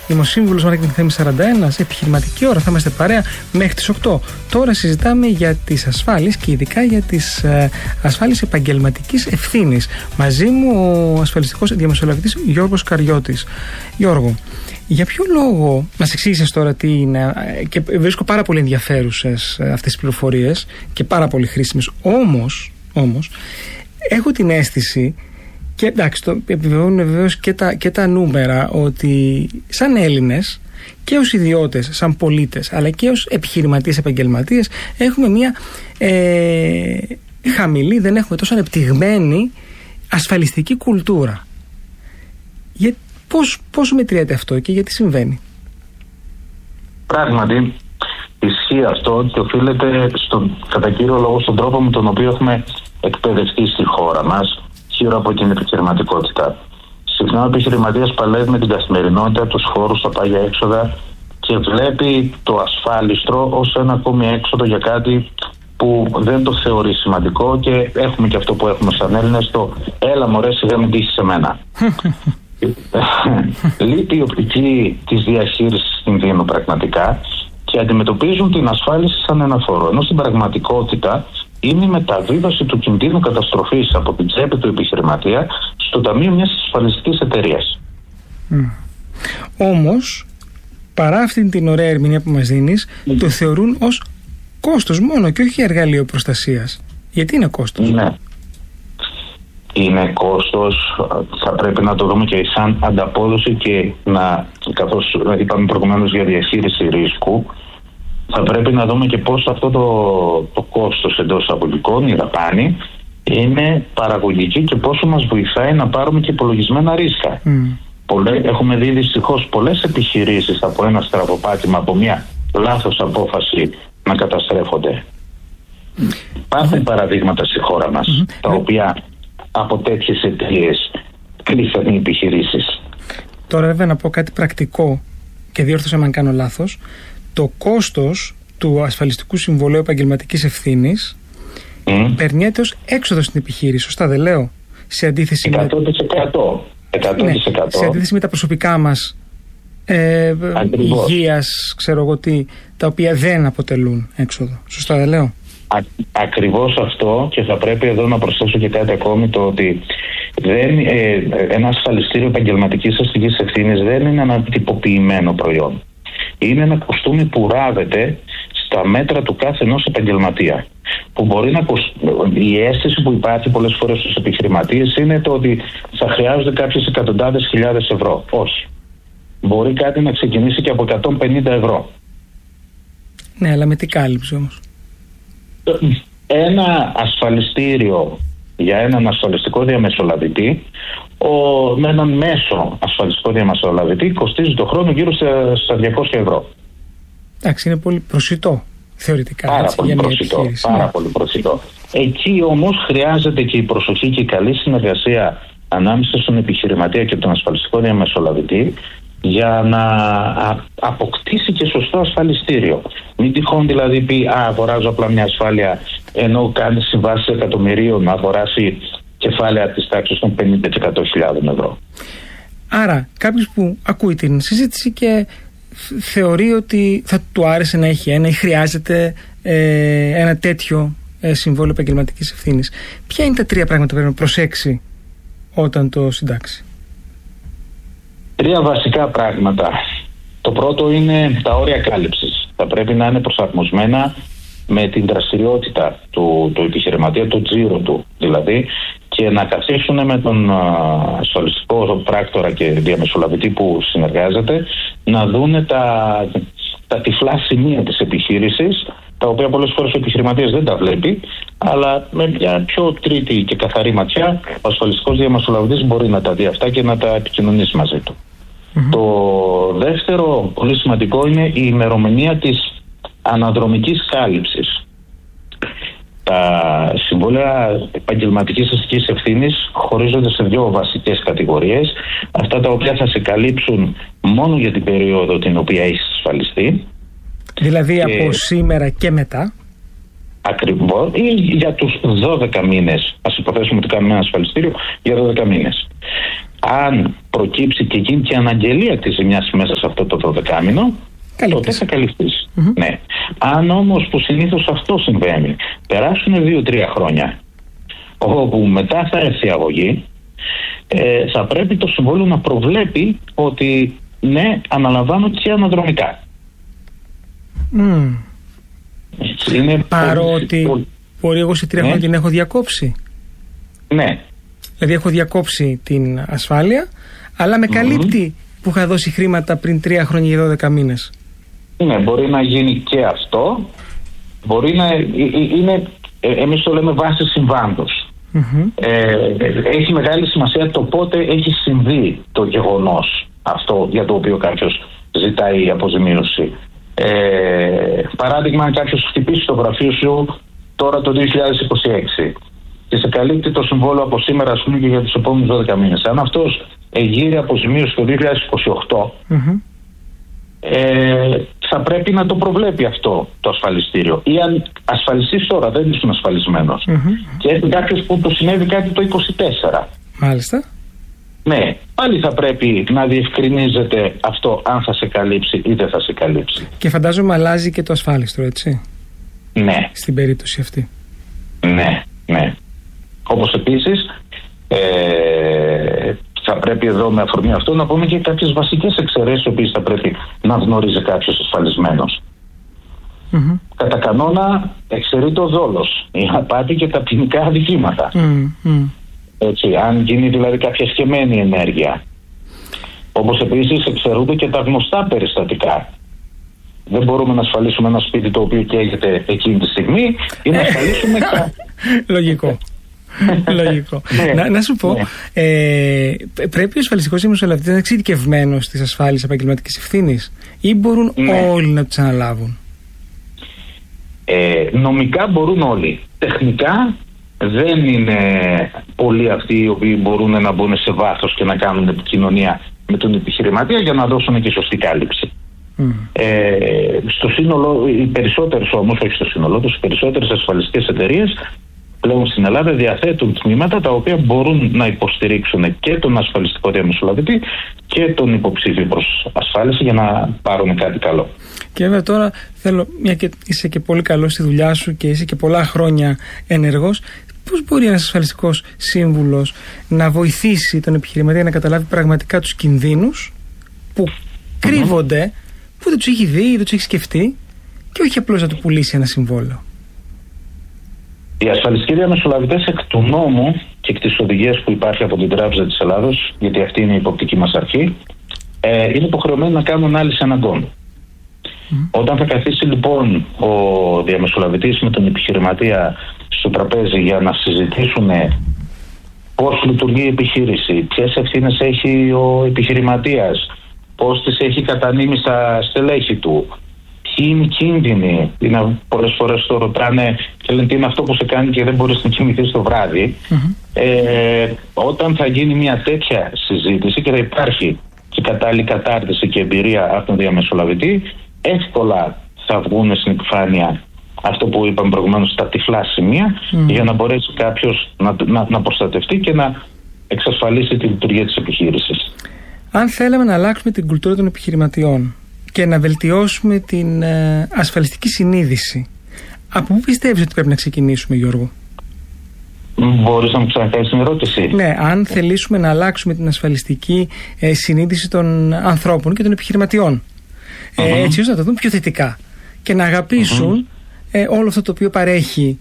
Δημοσύμβουλος Μαρκετινγκ Θέμης 41, σε επιχειρηματική ώρα. Θα είμαστε παρέα μέχρι τις 8. Τώρα συζητάμε για τις ασφάλειες και ειδικά για τις ασφάλειες επαγγελματικής ευθύνης. Μαζί μου ο ασφαλιστικός διαμεσολαβητής Γιώργος Καριώτης. Γιώργο, για ποιο λόγο μας εξήγησες τώρα τι είναι, και βρίσκω πάρα πολύ ενδιαφέρουσες αυτές τις πληροφορίες και πάρα πολύ χρήσιμες. Όμως έχω την αίσθηση, και εντάξει, το επιβεβαιώνουν βεβαίως και τα νούμερα, ότι σαν Έλληνες και ως ιδιώτες, σαν πολίτες, αλλά και ως επιχειρηματίες, επαγγελματίες, έχουμε μια χαμηλή, δεν έχουμε τόσο ανεπτυγμένη ασφαλιστική κουλτούρα. Πώς μετριέται αυτό και γιατί συμβαίνει? Πράγματι, ισχύει αυτό και οφείλεται κατά κύριο λόγο στον τρόπο με τον οποίο έχουμε εκπαιδευτεί στη χώρα μας γύρω από την επιχειρηματικότητα. Συχνά ο επιχειρηματίας παλεύει με την καθημερινότητα, τους φόρους, τα πάγια έξοδα και βλέπει το ασφάλιστρο ως ένα ακόμη έξοδο για κάτι που δεν το θεωρεί σημαντικό, και έχουμε και αυτό που έχουμε σαν Έλληνες, το «έλα μωρέ σιγά μην τύχει σε μένα». Λείπει η οπτική της διαχείρισης κινδύνου πραγματικά και αντιμετωπίζουν την ασφάλιση σαν ένα φόρο, ενώ στην πραγματικότητα είναι η μεταβίβαση του κινδύνου καταστροφής από την τσέπη του επιχειρηματία στο ταμείο μιας ασφαλιστικής εταιρείας. Όμως, παρά αυτήν την ωραία ερμηνεία που μας δίνεις, το θεωρούν ως κόστος μόνο και όχι εργαλείο προστασίας. Γιατί είναι κόστος? Ναι. Είναι κόστος, θα πρέπει να το δούμε και σαν ανταπόδοση, και καθώς είπαμε προηγουμένως για διαχείριση ρίσκου, θα πρέπει να δούμε και πώς αυτό το κόστος εντός εισαγωγικών, η δαπάνη, είναι παραγωγική και πόσο μας βοηθάει να πάρουμε και υπολογισμένα ρίσκα. Έχουμε δει δυστυχώς πολλές επιχειρήσεις από ένα στραβοπάτημα, από μια λάθος απόφαση, να καταστρέφονται. Υπάρχουν παραδείγματα στη χώρα μας, τα οποία από τέτοιες εταιρείες κλείσαν οι επιχειρήσεις. Τώρα βέβαια να πω κάτι πρακτικό, και διόρθωσα αν κάνω λάθος. Το κόστος του ασφαλιστικού συμβολέου επαγγελματικής ευθύνης περνιέται ως έξοδο στην επιχείρηση, σωστά δεν λέω? Σε αντίθεση 100%. Σε αντίθεση με τα προσωπικά μας υγείας, ξέρω εγώ τι, τα οποία δεν αποτελούν έξοδο. Σωστά δεν λέω? Ακριβώς αυτό, και θα πρέπει εδώ να προσθέσω και κάτι ακόμη, το ότι ένα ασφαλιστήριο επαγγελματικής αστικής ευθύνης δεν είναι ένα τυποποιημένο προϊόν. Είναι ένα κοστούμι που ράβεται στα μέτρα του κάθε ενός επαγγελματία. Που μπορεί η αίσθηση που υπάρχει πολλές φορές στους επιχειρηματίες είναι το ότι θα χρειάζονται κάποιες εκατοντάδες χιλιάδες ευρώ. Όχι. Μπορεί κάτι να ξεκινήσει και από 150 ευρώ. Ναι, αλλά με τι κάλυψη όμως? Ένα ασφαλιστήριο για έναν ασφαλιστικό διαμεσολαβητή, με έναν μέσο ασφαλιστικό διαμεσολαβητή, κοστίζει το χρόνο γύρω στα 200 ευρώ. Εντάξει, είναι πολύ προσιτό θεωρητικά. Πάρα πολύ προσιτό. Εκεί όμως χρειάζεται και η προσοχή και η καλή συνεργασία ανάμεσα στον επιχειρηματία και τον ασφαλιστικό διαμεσολαβητή, για να αποκτήσει και σωστό ασφαλιστήριο. Μην τυχόν δηλαδή πει αγοράζω απλά μια ασφάλεια, ενώ κάνει συμβάσεις εκατομμυρίων να αγοράσει κεφάλαια της τάξης των 50 και 100.000 ευρώ. Άρα κάποιος που ακούει την συζήτηση και θεωρεί ότι θα του άρεσε να έχει ένα ή χρειάζεται ένα τέτοιο συμβόλαιο επαγγελματικής ευθύνης, ποια είναι τα 3 πράγματα που πρέπει να προσέξει όταν το συντάξει? 3 βασικά πράγματα. Το πρώτο είναι τα όρια κάλυψης. Θα πρέπει να είναι προσαρμοσμένα με την δραστηριότητα του επιχειρηματία, το τζίρο του δηλαδή, και να καθίσουν με τον ασφαλιστικό πράκτορα και διαμεσολαβητή που συνεργάζεται, να δούνε τα τυφλά σημεία της επιχείρησης, τα οποία πολλές φορές ο επιχειρηματίας δεν τα βλέπει, αλλά με μια πιο τρίτη και καθαρή ματιά ο ασφαλιστικός διαμεσολαβητής μπορεί να τα δει αυτά και να τα επικοινωνήσει μαζί του. Το δεύτερο πολύ σημαντικό είναι η ημερομηνία της αναδρομικής κάλυψης. Τα συμβόλαια επαγγελματικής αστικής ευθύνης χωρίζονται σε 2 βασικές κατηγορίες. Αυτά τα οποία θα σε καλύψουν μόνο για την περίοδο την οποία έχεις ασφαλιστεί. Δηλαδή από σήμερα και μετά. Ακριβώς. Ή για τους 12 μήνες. Ας υποθέσουμε ότι κάνουμε ένα ασφαλιστήριο για 12 μήνες. αν προκύψει και γίνει και αναγγελία της ζημιάς μέσα σε αυτό το 12μηνο, τότε θα καλυφθείς. Ναι. Αν όμως, που συνήθως αυτό συμβαίνει, περάσουν 2-3 χρόνια, όπου μετά θα έρθει η αγωγή, θα πρέπει το συμβόλαιο να προβλέπει ότι ναι, αναλαμβάνω και αναδρομικά. Είναι παρότι μπορεί εγώ σε 3 χρόνια την έχω διακόψει. Ναι. Δηλαδή έχω διακόψει την ασφάλεια, αλλά με καλύπτει που είχα δώσει χρήματα πριν 3 χρόνια για 12 μήνες. Ναι, μπορεί να γίνει και αυτό. Μπορεί να είναι, εμείς το λέμε βάση συμβάντος. Έχει μεγάλη σημασία το πότε έχει συμβεί το γεγονός αυτό για το οποίο κάποιος ζητάει αποζημίωση. Παράδειγμα, αν κάποιος χτυπήσει το γραφείο σου τώρα το 2026 και σε καλύπτει το συμβόλαιο από σήμερα, ας πούμε, και για τους επόμενους 12 μήνες. Αν αυτός εγείρει αποζημίωση το 2028, θα πρέπει να το προβλέπει αυτό το ασφαλιστήριο. Ή αν ασφαλιστείς τώρα, δεν ήσουν ασφαλισμένος, και έχει κάποιος που το συνέβη κάτι το 24. Μάλιστα. Ναι, πάλι θα πρέπει να διευκρινίζεται αυτό, αν θα σε καλύψει ή δεν θα σε καλύψει. Και φαντάζομαι αλλάζει και το ασφάλιστρο, έτσι. Ναι. Στην περίπτωση αυτή. Ναι, ναι. Όπως επίσης, θα πρέπει εδώ με αφορμή αυτό να πούμε και κάποιες βασικές εξαιρέσεις, οι οποίες θα πρέπει να γνωρίζει κάποιος ασφαλισμένος. Κατά κανόνα εξαιρείται ο δόλος, η απάτη και τα ποινικά αδικήματα. Έτσι, αν γίνει δηλαδή κάποια σχεμένη ενέργεια. Όπως επίσης εξαιρούνται και τα γνωστά περιστατικά. Δεν μπορούμε να ασφαλίσουμε ένα σπίτι το οποίο καίγεται εκείνη τη στιγμή ή να ασφαλίσουμε Λογικό. Λογικό. Να σου πω, πρέπει ο ασφαλιστικός διαμεσολαβητής να είναι εξειδικευμένος στις ασφάλειες επαγγελματικής ευθύνης ή μπορούν όλοι να τους αναλάβουν? Νομικά μπορούν όλοι. Τεχνικά δεν είναι πολλοί αυτοί οι οποίοι μπορούν να μπουν σε βάθος και να κάνουν επικοινωνία με τον επιχειρηματία για να δώσουν και σωστή κάλυψη. Στο σύνολο, οι περισσότερες όμως, όχι στο σύνολό τους, οι περισσότερες ασφαλιστικές εταιρείες πλέον στην Ελλάδα διαθέτουν τμήματα τα οποία μπορούν να υποστηρίξουν και τον ασφαλιστικό διαμεσολαβητή και τον υποψήφιο προς ασφάλιση για να πάρουν κάτι καλό. Και βέβαια τώρα θέλω, μια και είσαι και πολύ καλός στη δουλειά σου και είσαι και πολλά χρόνια ενεργός, πώς μπορεί ένας ασφαλιστικός σύμβουλος να βοηθήσει τον επιχειρηματία να καταλάβει πραγματικά τους κινδύνους που κρύβονται, που δεν τους έχει δει, δεν τους έχει σκεφτεί, και όχι απλώς να του πουλήσει ένα συμβόλαιο? Οι ασφαλιστικοί διαμεσολαβητές εκ του νόμου και εκ της οδηγίας που υπάρχει από την Τράπεζα της Ελλάδος, γιατί αυτή είναι η υποπτική μας αρχή, είναι υποχρεωμένοι να κάνουν ανάλυση αναγκών. Όταν θα καθίσει λοιπόν ο διαμεσολαβητής με τον επιχειρηματία στο τραπέζι για να συζητήσουν πώς λειτουργεί η επιχείρηση, ποιες ευθύνες έχει ο επιχειρηματίας, πώς τις έχει κατανείμει στα στελέχη του, ποιοι είναι οι κίνδυνοι. Πολλές φορές το ρωτάνε και λένε τι είναι αυτό που σε κάνει και δεν μπορείς να κοιμηθείς το βράδυ. Όταν θα γίνει μια τέτοια συζήτηση και θα υπάρχει και κατάλληλη κατάρτιση και εμπειρία από τον διαμεσολαβητή, εύκολα θα βγουν στην επιφάνεια αυτό που είπαμε προηγουμένως, τα τυφλά σημεία, για να μπορέσει κάποιος να προστατευτεί και να εξασφαλίσει τη λειτουργία της επιχείρησης. Αν θέλαμε να αλλάξουμε την κουλτούρα των επιχειρηματιών και να βελτιώσουμε την ασφαλιστική συνείδηση, από πού πιστεύεις ότι πρέπει να ξεκινήσουμε, Γιώργο? Μπορείς να μου ξανακάνεις την ερώτηση? Ναι, αν θελήσουμε να αλλάξουμε την ασφαλιστική συνείδηση των ανθρώπων και των επιχειρηματιών, έτσι ώστε να το δουν πιο θετικά και να αγαπήσουν όλο αυτό το οποίο παρέχει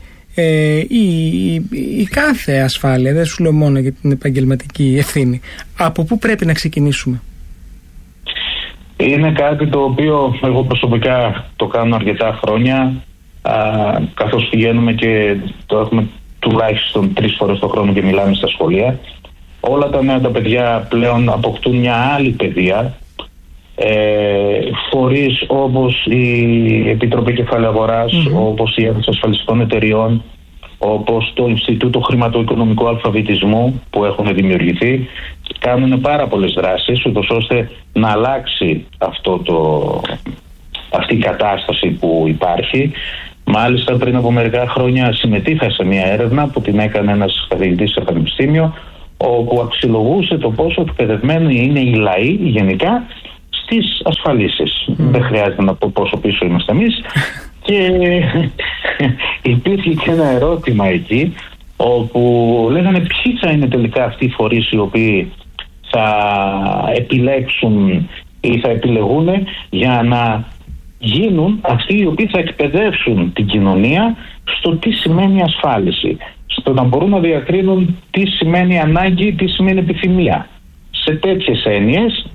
η κάθε ασφάλεια. Δεν σου λέω μόνο για την επαγγελματική ευθύνη. Από πού πρέπει να ξεκινήσουμε? Είναι κάτι το οποίο εγώ προσωπικά το κάνω αρκετά χρόνια, καθώς πηγαίνουμε και το έχουμε τουλάχιστον 3 φορές το χρόνο και μιλάμε στα σχολεία. Όλα τα νέα τα παιδιά πλέον αποκτούν μια άλλη παιδεία. Φορείς όπως η Επιτροπή Κεφαλαίου Αγοράς, όπως η Ένωση Ασφαλιστικών Εταιριών, όπως το Ινστιτούτο Χρηματοοικονομικού Αλφαβητισμού που έχουν δημιουργηθεί, κάνουν πάρα πολλές δράσεις ούτως ώστε να αλλάξει αυτή η κατάσταση που υπάρχει. Μάλιστα πριν από μερικά χρόνια συμμετείχα σε μια έρευνα που την έκανε ένας καθηγητής στο πανεπιστήμιο, όπου αξιολογούσε το πόσο εκπαιδευμένοι είναι οι λαοί γενικά στις ασφαλίσεις. Δεν χρειάζεται να πω πόσο πίσω είμαστε εμείς. Και υπήρχε και ένα ερώτημα εκεί, όπου λέγανε ποιοι θα είναι τελικά αυτοί οι φορείς οι οποίοι θα επιλέξουν ή θα επιλεγούν για να γίνουν αυτοί οι οποίοι θα εκπαιδεύσουν την κοινωνία στο τι σημαίνει ασφάλιση, στο να μπορούν να διακρίνουν τι σημαίνει ανάγκη, τι σημαίνει επιθυμία. Σε τέτοιες έννοιες,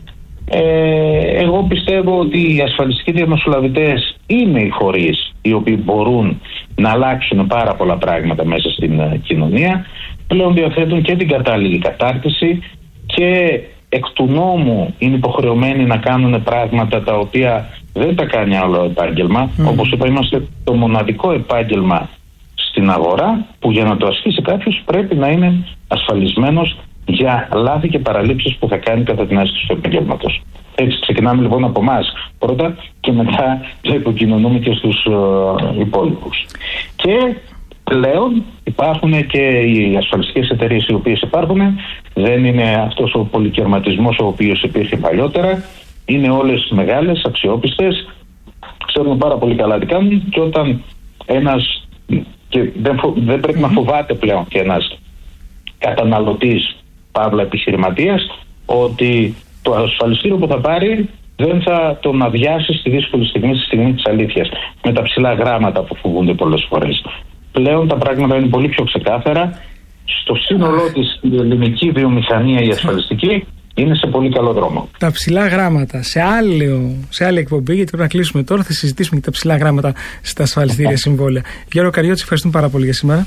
εγώ πιστεύω ότι οι ασφαλιστικοί διαμεσολαβητές είναι οι φορείς οι οποίοι μπορούν να αλλάξουν πάρα πολλά πράγματα μέσα στην κοινωνία. Πλέον διαθέτουν και την κατάλληλη κατάρτιση και εκ του νόμου είναι υποχρεωμένοι να κάνουν πράγματα τα οποία δεν τα κάνει άλλο επάγγελμα. Όπως είπα, είμαστε το μοναδικό επάγγελμα στην αγορά που για να το ασκήσει κάποιος πρέπει να είναι ασφαλισμένος για λάθη και παραλήψεις που θα κάνει κατά την άσκηση του επαγγέλματος. Έτσι ξεκινάμε λοιπόν από εμάς πρώτα και μετά το επικοινωνούμε και στους υπόλοιπους. Και πλέον υπάρχουν και οι ασφαλιστικές εταιρείες οι οποίες υπάρχουν. Δεν είναι αυτός ο πολυκερματισμός ο οποίος υπήρχε παλιότερα. Είναι όλες μεγάλες, αξιόπιστες, ξέρουν πάρα πολύ καλά τι κάνουν, και όταν ένας, και δεν πρέπει να φοβάται πλέον και ένας καταναλωτής παύλα επιχειρηματίας, ότι το ασφαλιστήριο που θα πάρει δεν θα τον αδειάσει στη δύσκολη στιγμή, στη στιγμή της αλήθειας, με τα ψηλά γράμματα που φοβούνται πολλές φορές. Πλέον τα πράγματα είναι πολύ πιο ξεκάθαρα. Στο σύνολό της η ελληνική βιομηχανία, η ασφαλιστική, είναι σε πολύ καλό δρόμο. Τα ψηλά γράμματα. Σε άλλη εκπομπή, γιατί πρέπει να κλείσουμε τώρα, θα συζητήσουμε και τα ψηλά γράμματα στα ασφαλιστήρια συμβόλαια. Γιώργο Καριώτση, ευχαριστούμε πάρα πολύ για σήμερα.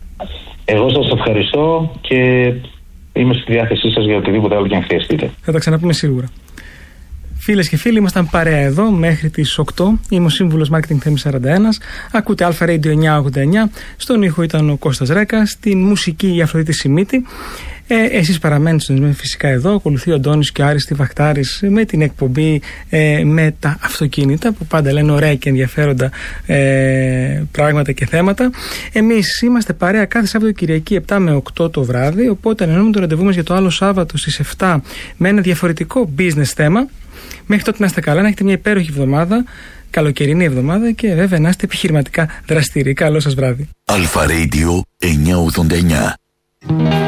Εγώ σας ευχαριστώ και είμαι στη διάθεσή σας για οτιδήποτε άλλο και αν χρειαστείτε. Θα τα ξαναπούμε σίγουρα. Φίλες και φίλοι, ήμασταν παρέα εδώ μέχρι τις 8. Είμαι ο σύμβουλος Marketing Θέμης 41. Ακούτε Alpha Radio 989. Στον ήχο ήταν ο Κώστας Ρέκας. Στην μουσική η Αφροδίτη Σιμίτη. Εσείς παραμένετε συντονισμένοι φυσικά εδώ. Ακολουθεί ο Αντώνης και ο Άρης Βαχτάρης με την εκπομπή με τα αυτοκίνητα, που πάντα λένε ωραία και ενδιαφέροντα πράγματα και θέματα. Εμείς είμαστε παρέα κάθε Σάββατο Κυριακή 7 με 8 το βράδυ. Οπότε ανανεώνουμε το ραντεβού μας για το άλλο Σάββατο στις 7 με ένα διαφορετικό business θέμα. Μέχρι τότε να είστε καλά, να έχετε μια υπέροχη εβδομάδα, καλοκαιρινή εβδομάδα και βέβαια να είστε επιχειρηματικά δραστήριοι. Καλό σας βράδυ. Alpha Radio 989.